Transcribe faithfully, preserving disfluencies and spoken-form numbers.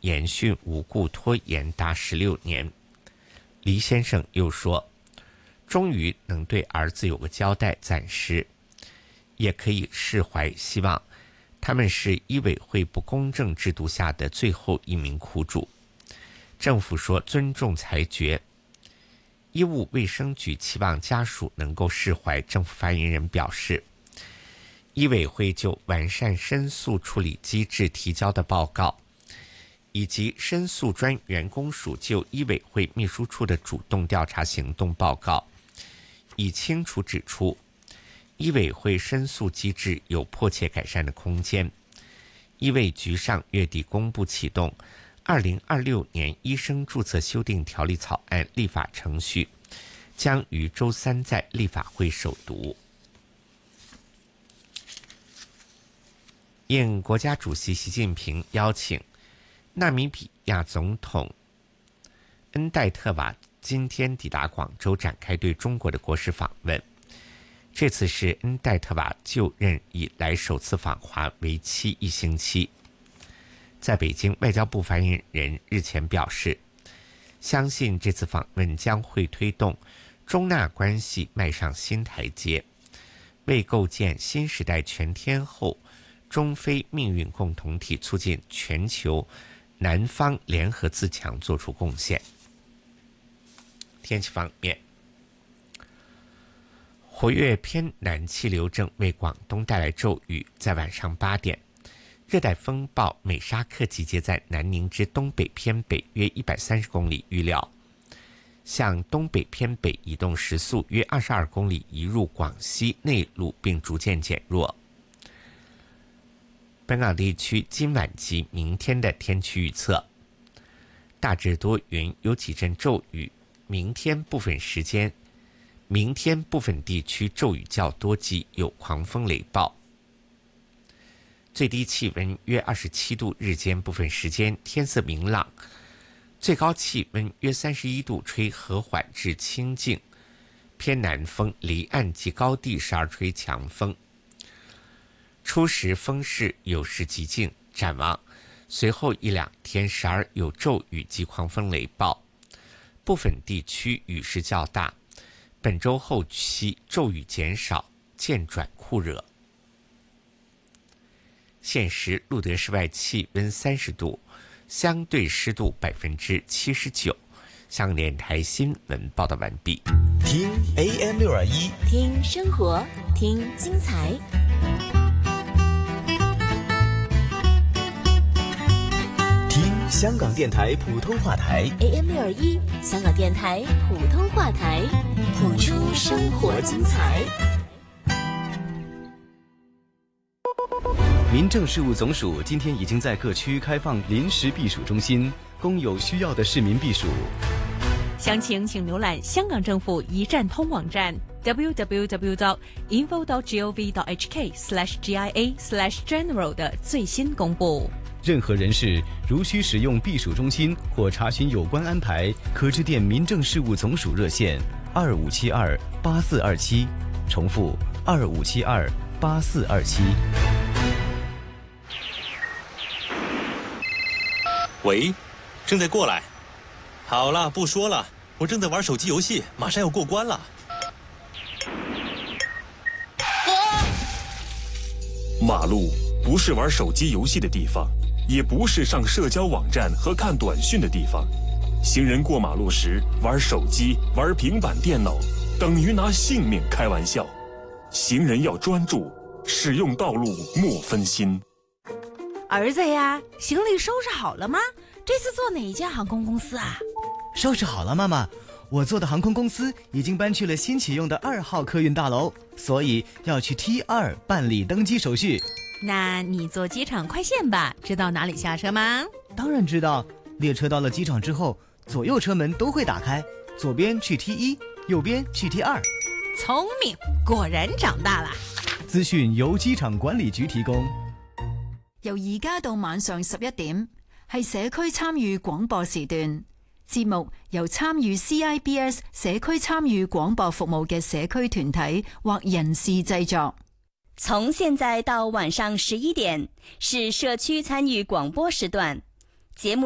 研讯无故拖延达十六年。黎先生又说，终于能对儿子有个交代，暂时也可以释怀，希望他们是医委会不公正制度下的最后一名苦主。政府说尊重裁决，医务卫生局期望家属能够释怀。政府发言人表示，医委会就完善申诉处理机制提交的报告，以及申诉专员公署就医委会秘书处的主动调查行动报告，已清楚指出医委会申诉机制有迫切改善的空间。医卫局上月底公布启动二零二六年医生注册修订条例草案立法程序，将于周三在立法会首读。应国家主席习近平邀请，纳米比亚总统恩戴特瓦今天抵达广州，展开对中国的国事访问。这次是恩戴特瓦就任以来首次访华，为期一星期。在北京，外交部发言人日前表示，相信这次访问将会推动中纳关系迈上新台阶，为构建新时代全天候中非命运共同体、促进全球南方联合自强做出贡献。天气方面，活跃偏南气流正为广东带来骤雨，在晚上八点，热带风暴美沙克集结在南宁之东北偏北约一百三十公里，预料向东北偏北移动，时速约二十二公里，移入广西内陆并逐渐减弱。本港地区今晚及明天的天气预测，大致多云，有几阵骤雨，明天部分时间明天部分地区骤雨较多及有狂风雷暴，最低气温约二十七度，日间部分时间天色明朗，最高气温约三十一度，吹和缓至清劲偏南风，离岸及高地时而吹强风，初时风势有时极劲，展望随后一两天时而有骤雨及狂风雷暴，部分地区雨势较大。本周后期骤雨减少，渐转酷热。现时录得室外气温三十度，相对湿度百分之七十九。香港电台新闻报道完毕。 听 A M 六二一， 听生活，听精彩。 听香港电台普通话台 A M 六二一，香港电台普通话台，谱出生活精彩。 民政事务总署今天已经在各区开放临时避暑中心，供有需要的市民避暑。 详情请浏览香港政府一站通网站 double-u double-u double-u dot info dot gov dot h k slash g i a slash general 的最新公布。 任何人士如需使用避暑中心或查询有关安排，可致电民政事务总署热线二五七二八四二七，重复二五七二八四二七。 喂，正在过来。好了，不说了，我正在玩手机游戏，马上要过关了。 啊！马路不是玩手机游戏的地方，也不是上社交网站和看短讯的地方。行人过马路时玩手机、玩平板电脑，等于拿性命开玩笑。行人要专注，使用道路莫分心。 儿子呀，行李收拾好了吗？这次坐哪家航空公司啊？ 收拾好了，妈妈。我坐的航空公司已经搬去了新启用的二号客运大楼，所以要去 T 二 办理登机手续。 那你坐机场快线吧，知道哪里下车吗？ 当然知道，列车到了机场之后，左右车门都会打开，左边去 T 一，右边去 T 二。 聪明，果然长大了。 資訊由機場管理局提供。 由而家到晚上十一點，係社區參與廣播時段。節目由參與 C I B S 社區參與廣播服務嘅社區團體或人士製作。 從現在到晚上十一點，是社區參與廣播時段。節目